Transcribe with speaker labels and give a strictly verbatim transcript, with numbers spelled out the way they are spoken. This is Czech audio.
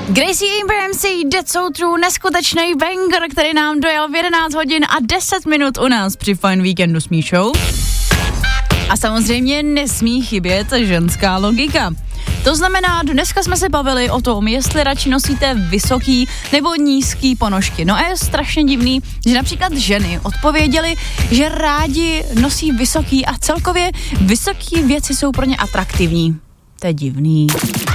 Speaker 1: Gracie Abrams, That's So True, neskutečný banger, který nám dojel v jedenáct hodin a deset minut u nás při Fajn víkendu s Míšou. A samozřejmě nesmí chybět ženská logika. To znamená, dneska jsme se bavili o tom, jestli radši nosíte vysoký nebo nízký ponožky. No a je strašně divný, že například ženy odpověděly, že rádi nosí vysoký a celkově vysoký věci jsou pro ně atraktivní. To je divný.